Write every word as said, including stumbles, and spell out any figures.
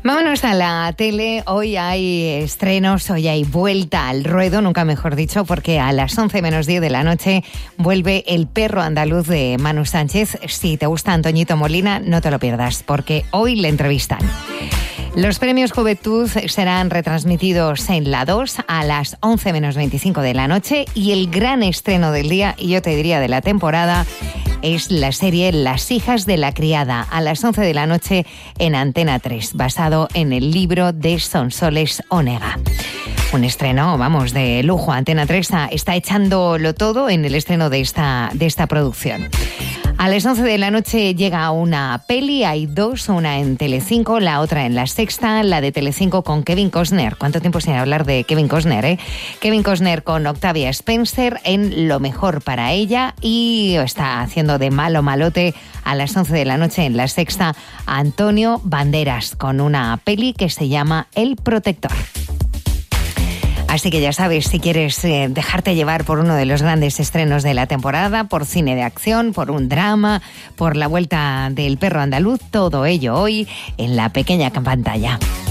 Vámonos a la tele. Hoy hay estrenos, hoy hay vuelta al ruedo, nunca mejor dicho, porque a las once menos diez de la noche vuelve El perro andaluz de Manu Sánchez. Si te gusta Antoñito Molina, no te lo pierdas, porque hoy le entrevistan. Los premios Juventud serán retransmitidos en La dos a las once menos veinticinco de la noche y el gran estreno del día, y yo te diría de la temporada, es la serie Las hijas de la criada, a las once de la noche en Antena tres, basado en el libro de Sonsoles Onega. Un estreno, vamos, de lujo. Antena tres está echándolo todo en el estreno de esta, de esta producción. A las once de la noche llega una peli, hay dos, una en Telecinco, la otra en La Sexta, la de Telecinco con Kevin Costner. ¿Cuánto tiempo sin hablar de Kevin Costner, eh? Kevin Costner con Octavia Spencer en Lo mejor para ella, y está haciendo de malo malote a las once de la noche en La Sexta Antonio Banderas con una peli que se llama El protector. Así que ya sabes, si quieres eh, dejarte llevar por uno de los grandes estrenos de la temporada, por cine de acción, por un drama, por la vuelta del perro andaluz, todo ello hoy en la pequeña pantalla.